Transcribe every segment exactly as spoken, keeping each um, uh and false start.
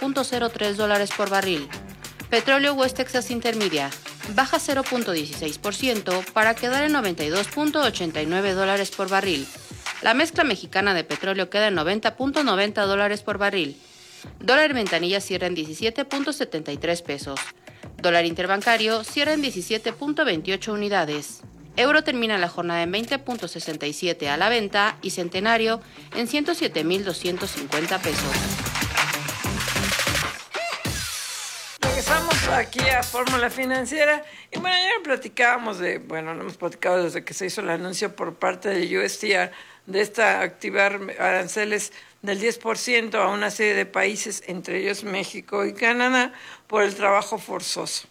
punto cero tres dólares por barril. Petróleo West Texas Intermedia baja cero punto dieciséis por ciento para quedar en noventa y dos punto ochenta y nueve dólares por barril. La mezcla mexicana de petróleo queda en noventa punto noventa dólares por barril. Dólar ventanilla cierra en diecisiete punto setenta y tres pesos. Dólar interbancario cierra en diecisiete punto veintiocho unidades. Euro termina la jornada en veinte punto sesenta y siete a la venta y centenario en ciento siete mil doscientos cincuenta pesos. Regresamos aquí a Fórmula Financiera y bueno, ya platicábamos de, bueno, lo hemos platicado desde que se hizo el anuncio por parte de U S T R de esta activar aranceles del diez por ciento a una serie de países, entre ellos México y Canadá, por el trabajo forzoso.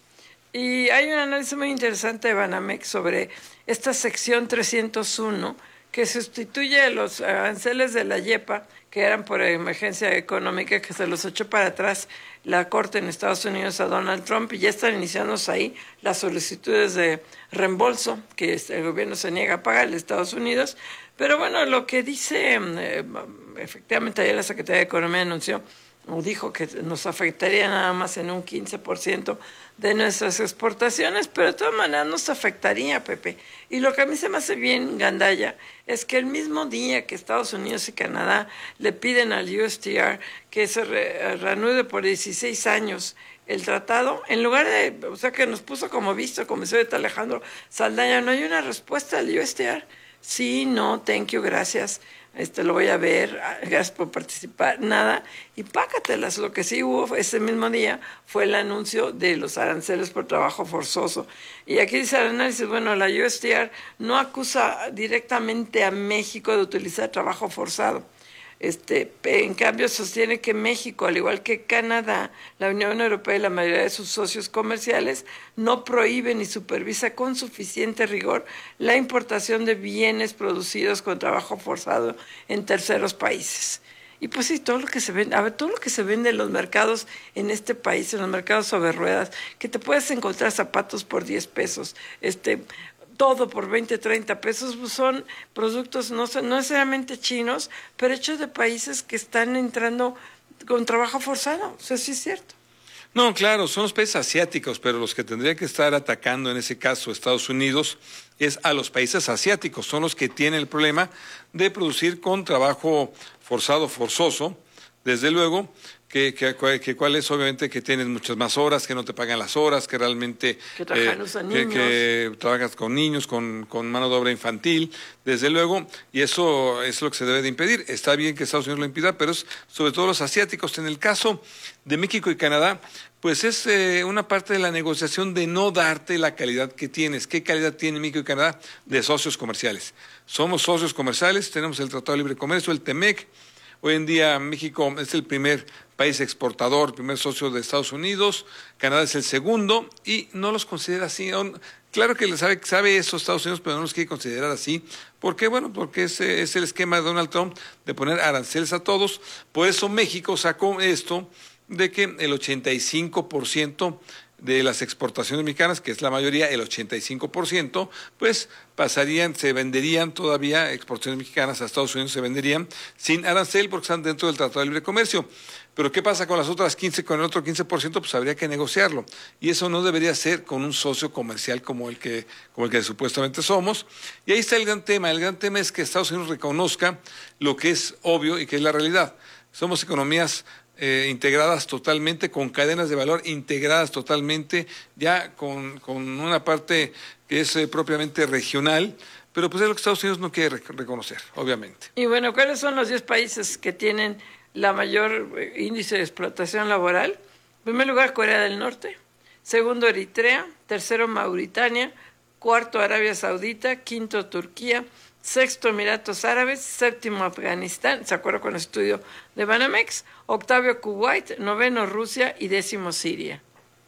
Y hay un análisis muy interesante de Banamex sobre esta sección trescientos uno que sustituye a los aranceles de la YEPA, que eran por emergencia económica, que se los echó para atrás la Corte en Estados Unidos a Donald Trump, y ya están iniciándose ahí las solicitudes de reembolso que el gobierno se niega a pagar en Estados Unidos. Pero bueno, lo que dice, eh, efectivamente ayer la Secretaría de Economía anunció, o dijo que nos afectaría nada más en un quince por ciento de nuestras exportaciones, pero de todas maneras nos afectaría, Pepe. Y lo que a mí se me hace bien gandalla es que el mismo día que Estados Unidos y Canadá le piden al U S T R que se re, reanude por dieciséis años el tratado, en lugar de, o sea, que nos puso como visto, como dice Alejandro Saldaña, no hay una respuesta al U S T R. Sí, no, thank you, gracias. Este, lo voy a ver, gracias por participar, nada, y págatelas. Lo que sí hubo ese mismo día fue el anuncio de los aranceles por trabajo forzoso. Y aquí dice el análisis, bueno, la U S T R no acusa directamente a México de utilizar trabajo forzado. Este, en cambio, sostiene que México, al igual que Canadá, la Unión Europea y la mayoría de sus socios comerciales, no prohíbe ni supervisa con suficiente rigor la importación de bienes producidos con trabajo forzado en terceros países. Y pues sí, todo lo que se vende, a ver, todo lo que se vende en los mercados en este país, en los mercados sobre ruedas, que te puedes encontrar zapatos por diez pesos, este... todo por veinte, treinta pesos, pues son productos no, no necesariamente chinos, pero hechos de países que están entrando con trabajo forzado. O sea, sí es cierto. No, claro, son los países asiáticos, pero los que tendría que estar atacando en ese caso Estados Unidos es a los países asiáticos, son los que tienen el problema de producir con trabajo forzado, forzoso, desde luego, que, que, que cuál es obviamente que tienes muchas más horas, que no te pagan las horas, que realmente que, trabajan eh, a que, que trabajas con niños, con, con mano de obra infantil, desde luego, y eso es lo que se debe de impedir. Está bien que Estados Unidos lo impida, pero es sobre todo los asiáticos. En el caso de México y Canadá, pues es eh, una parte de la negociación de no darte la calidad que tienes. ¿Qué calidad tiene México y Canadá? De socios comerciales. Somos socios comerciales, tenemos el Tratado de Libre Comercio, el TEMEC. Hoy en día México es el primer país exportador, el primer socio de Estados Unidos, Canadá es el segundo y no los considera así. Claro que sabe, sabe eso Estados Unidos, pero no los quiere considerar así. ¿Por qué? Bueno, porque ese es el esquema de Donald Trump de poner aranceles a todos. Por eso México sacó esto de que el ochenta y cinco por ciento de las exportaciones mexicanas, que es la mayoría, el ochenta y cinco por ciento, pues pasarían, se venderían todavía, exportaciones mexicanas a Estados Unidos se venderían sin arancel porque están dentro del Tratado de Libre Comercio. Pero ¿qué pasa con las otras quince, con el otro quince por ciento? Pues habría que negociarlo. Y eso no debería ser con un socio comercial como el que, como el que supuestamente somos. Y ahí está el gran tema. El gran tema es que Estados Unidos reconozca lo que es obvio y que es la realidad. Somos economías Eh, integradas totalmente, con cadenas de valor integradas totalmente, ya con, con una parte que es eh, propiamente regional, pero pues es lo que Estados Unidos no quiere rec reconocer, obviamente. Y bueno, ¿cuáles son los diez países que tienen la mayor índice de explotación laboral? En primer lugar, Corea del Norte, segundo, Eritrea, tercero, Mauritania, cuarto, Arabia Saudita, quinto, Turquía, sexto, Emiratos Árabes, séptimo, Afganistán, ¿se acuerda con el estudio de Banamex? Octavo, Kuwait, noveno, Rusia y décimo, Siria.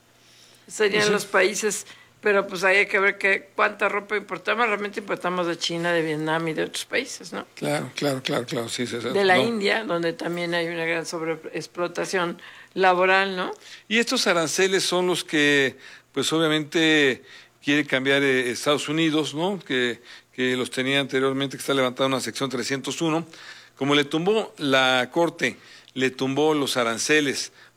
Serían sí. los países, pero pues ahí hay que ver que cuánta ropa importamos. Realmente importamos de China, de Vietnam y de otros países, ¿no? Claro, claro, claro, claro, sí, sí, sí. De la no. India, donde también hay una gran sobreexplotación laboral, ¿no? Y estos aranceles son los que, pues obviamente quiere cambiar eh, Estados Unidos, ¿no? Que que los tenía anteriormente, que está levantada una sección trescientos uno, como le tumbó la Corte, le tumbó los aranceles